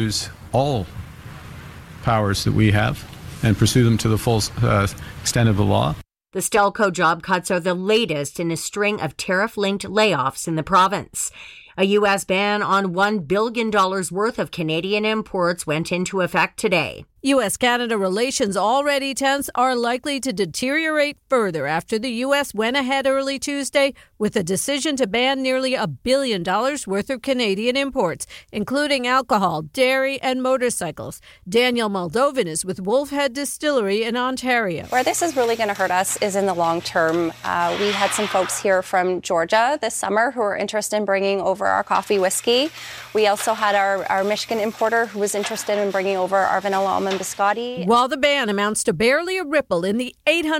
use all powers that we have and pursue them to the full extent of the law. The Stelco job cuts are the latest in a string of tariff-linked layoffs in the province. A U.S. ban on $1 billion worth of Canadian imports went into effect today. U.S.-Canada relations, already tense, are likely to deteriorate further after the U.S. went ahead early Tuesday with a decision to ban nearly $1 billion worth of Canadian imports, including alcohol, dairy, and motorcycles. Danielle Moldovan is with Wolfhead Distillery in Ontario. Where this is really going to hurt us is in the long term. We had some folks here from Georgia this summer who were interested in bringing over our coffee whiskey. We also had our Michigan importer who was interested in bringing over our vanilla almond biscotti. While the ban amounts to barely a ripple in the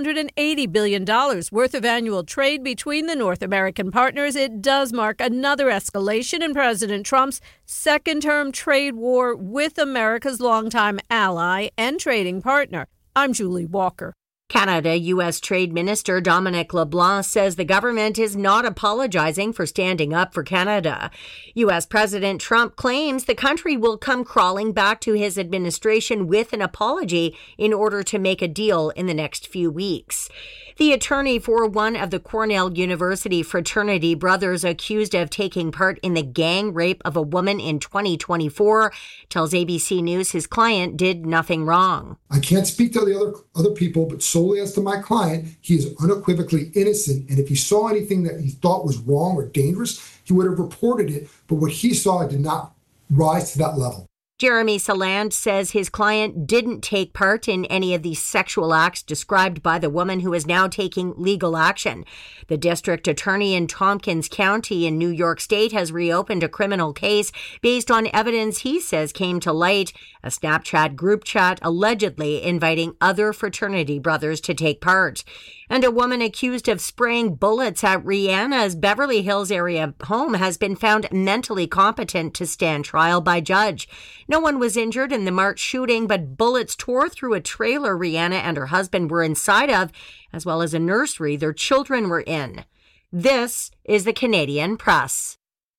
$880 billion worth of annual trade between the North American partners, it does mark another escalation in President Trump's second-term trade war with America's longtime ally and trading partner. I'm Julie Walker. Canada-U.S. Trade Minister Dominic LeBlanc says the government is not apologizing for standing up for Canada. U.S. President Trump claims the country will come crawling back to his administration with an apology in order to make a deal in the next few weeks. The attorney for one of the Cornell University fraternity brothers accused of taking part in the gang rape of a woman in 2024 tells ABC News his client did nothing wrong. I can't speak to the other people, but solely as to my client, he is unequivocally innocent. And if he saw anything that he thought was wrong or dangerous, he would have reported it. But what he saw did not rise to that level. Jeremy Saland says his client didn't take part in any of the sexual acts described by the woman who is now taking legal action. The district attorney in Tompkins County in New York State has reopened a criminal case based on evidence he says came to light, a Snapchat group chat allegedly inviting other fraternity brothers to take part. And a woman accused of spraying bullets at Rihanna's Beverly Hills area home has been found mentally competent to stand trial by judge. No one was injured in the March shooting, but bullets tore through a trailer Rihanna and her husband were inside of, as well as a nursery their children were in. This is the Canadian Press.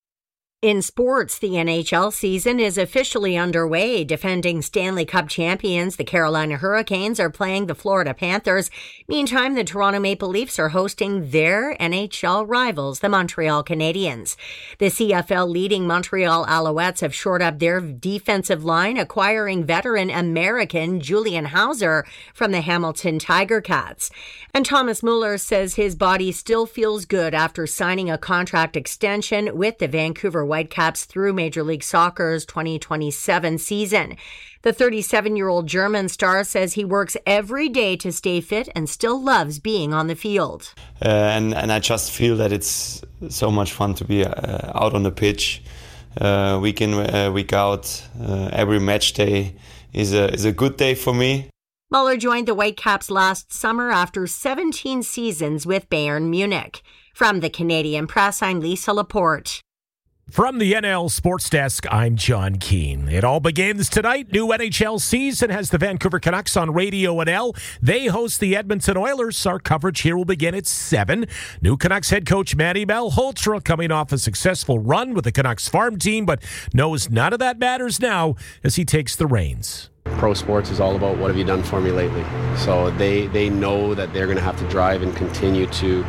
In sports, the NHL season is officially underway. Defending Stanley Cup champions, the Carolina Hurricanes, are playing the Florida Panthers. Meantime, the Toronto Maple Leafs are hosting their NHL rivals, the Montreal Canadiens. The CFL leading Montreal Alouettes have shored up their defensive line, acquiring veteran American Julian Hauser from the Hamilton Tiger Cats. And Thomas Muller says his body still feels good after signing a contract extension with the Vancouver Whitecaps through Major League Soccer's 2027 season. The 37-year-old German star says he works every day to stay fit and still loves being on the field. And I just feel that it's so much fun to be out on the pitch week in, week out. Every match day is a good day for me. Muller joined the Whitecaps last summer after 17 seasons with Bayern Munich. From the Canadian Press, I'm Lisa Laporte. From the NL Sports Desk, I'm John Keane. It all begins tonight. New NHL season has the Vancouver Canucks on Radio NL. They host the Edmonton Oilers. Our coverage here will begin at 7. New Canucks head coach Manny Malhotra coming off a successful run with the Canucks farm team, but knows none of that matters now as he takes the reins. Pro sports is all about what have you done for me lately. So they know that they're going to have to drive and continue to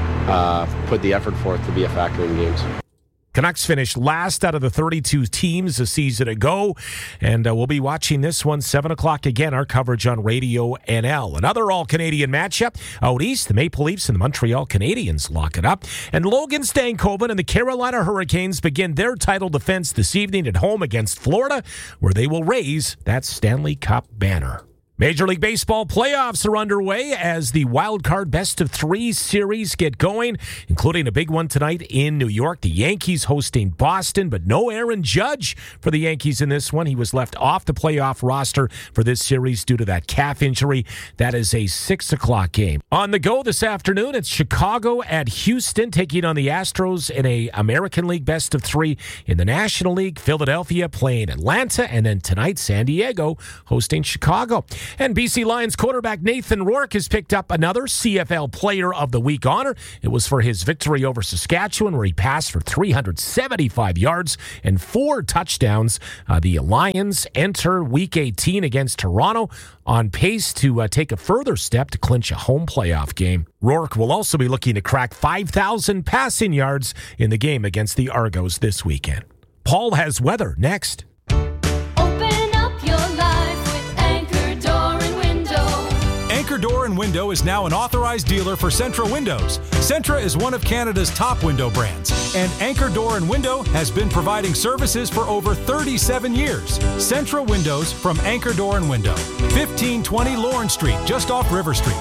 put the effort forth to be a factor in games. Canucks finished last out of the 32 teams a season ago, and we'll be watching this one 7 o'clock again, our coverage on Radio NL. Another all-Canadian matchup out east, the Maple Leafs and the Montreal Canadiens lock it up, and Logan Stankoven and the Carolina Hurricanes begin their title defense this evening at home against Florida, where they will raise that Stanley Cup banner. Major League Baseball playoffs are underway as the wild card best-of-3 series get going, including a big one tonight in New York. The Yankees hosting Boston, but no Aaron Judge for the Yankees in this one. He was left off the playoff roster for this series due to that calf injury. That is a 6 o'clock game. On the go this afternoon, it's Chicago at Houston taking on the Astros in a American League best-of-3. In the National League, Philadelphia playing Atlanta, and then tonight, San Diego hosting Chicago. And BC Lions quarterback Nathan Rourke has picked up another CFL Player of the Week honor. It was for his victory over Saskatchewan, where he passed for 375 yards and 4 touchdowns. The Lions enter Week 18 against Toronto on pace to take a further step to clinch a home playoff game. Rourke will also be looking to crack 5,000 passing yards in the game against the Argos this weekend. Paul has weather next. Anchor Door and Window is now an authorized dealer for Centra Windows. Centra is one of Canada's top window brands, and Anchor Door and Window has been providing services for over 37 years. Centra Windows from Anchor Door and Window, 1520 Lawrence Street, just off River Street.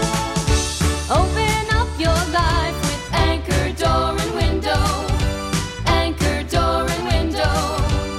Open up your life with Anchor Door and Window. Anchor Door and Window.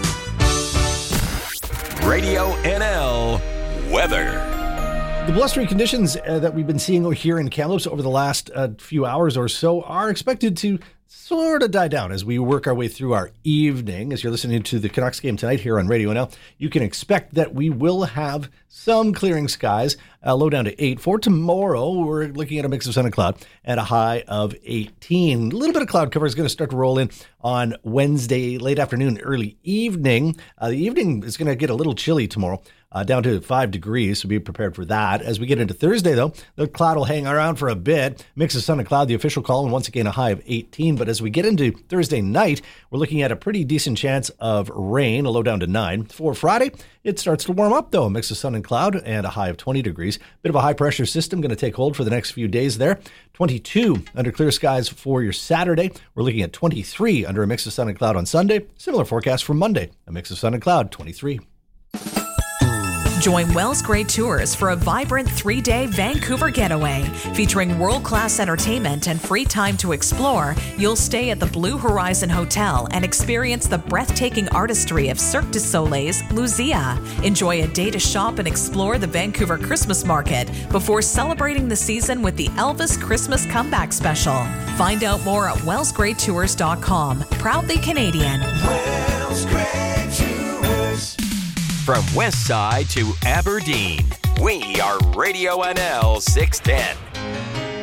Radio NL weather. The blustering conditions that we've been seeing here in Kamloops over the last few hours or so are expected to sort of die down as we work our way through our evening. As you're listening to the Canucks game tonight here on Radio NL, you can expect that we will have some clearing skies, low down to 8. For tomorrow, we're looking at a mix of sun and cloud at a high of 18. A little bit of cloud cover is going to start to roll in on Wednesday, late afternoon, early evening. The evening is going to get a little chilly tomorrow. Down to 5 degrees, so be prepared for that. As we get into Thursday, though, the cloud will hang around for a bit. Mix of sun and cloud, the official call, and once again a high of 18. But as we get into Thursday night, we're looking at a pretty decent chance of rain, a low down to 9. For Friday, it starts to warm up, though. A mix of sun and cloud and a high of 20 degrees. Bit of a high-pressure system going to take hold for the next few days there. 22 under clear skies for your Saturday. We're looking at 23 under a mix of sun and cloud on Sunday. Similar forecast for Monday. A mix of sun and cloud, 23. Join Wells Gray Tours for a vibrant 3-day Vancouver getaway. Featuring world-class entertainment and free time to explore, you'll stay at the Blue Horizon Hotel and experience the breathtaking artistry of Cirque du Soleil's Luzia. Enjoy a day to shop and explore the Vancouver Christmas market before celebrating the season with the Elvis Christmas Comeback Special. Find out more at wellsgraytours.com. Proudly Canadian. Wells Gray Tours. From West Side to Aberdeen, we are Radio NL 610.